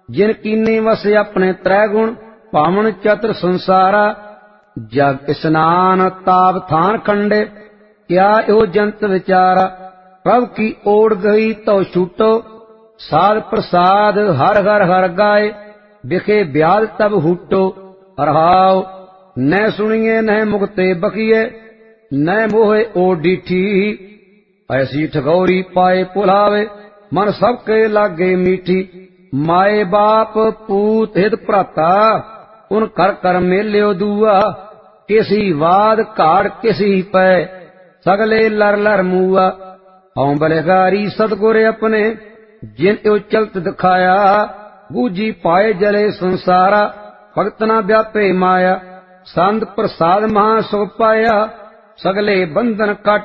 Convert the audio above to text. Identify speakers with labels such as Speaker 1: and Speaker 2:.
Speaker 1: जिन कीने वसे अपने त्रै गुण, पावन चतुर संसारा। जग स्नान ताप थान खंडे, क्या यो जंत विचारा। प्रभ की ओड़ गई तो छूटो, साध प्रसाद हर हर हर गाए। बिखे ब्याद तब हुटो, रहाओ न सुनिए न मुक्ते बकिए, न मोहे ओ डीठी। ऐसी ठगौरी पाए पुलावे, मन सबके लागे मीठी। माए बाप पूत हित भ्राता, उन कर कर मेल्यो दुआ। किसी वाद काड़ किसी पै, सगले लर लर मुआ। हऊँ बलिहारी सतगुर अपने, जिन यो चलत दिखाया। बूझी पाए जले संसारा, भगत न व्यापे माया। संत प्रसाद महा सुख पाया, सगले बंधन काट